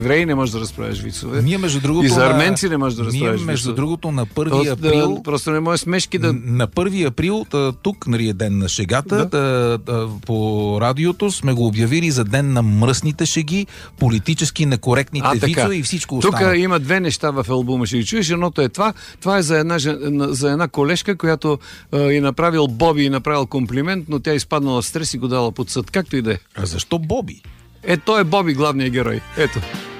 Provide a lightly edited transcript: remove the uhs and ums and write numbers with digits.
евреи не можеш да разправиш вицове. Ние, между другото, и за арменци не можеш да разправиш вицове. Между другото, на 1 април... Просто не може смешки да... На 1 април, тук, нали, е ден на шегата, по радиото сме го обявили за ден на мръсните шеги, политически некоректните вицове и всичко останало. Тук има две неща в албума, ще ги чуеш. Едното е това. Това е за една колежка, която е направил Боби и направил комплимент, но тя изпаднала в стрес и го дала под съд. Както и да е. А защо Боби? Той е Боби, главният герой. Ето.